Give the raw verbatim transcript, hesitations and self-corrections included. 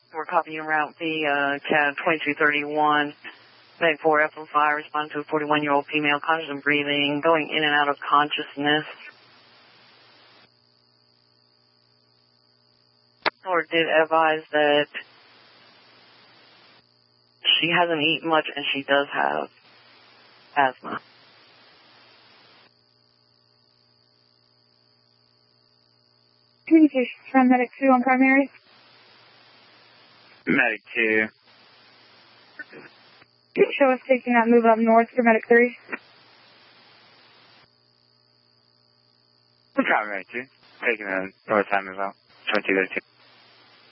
We're copying route B, uh, C A D twenty-two thirty-one. Meg four, F O five, respond to a forty-one-year-old female, conscious and breathing, going in and out of consciousness. Or did advise that she hasn't eaten much and she does have asthma. Communications from Medic two on primary. Medic two. Show us taking that move up north for Medic three. Copy, Medic two. Taking the north time as well. twenty-two thirty-two.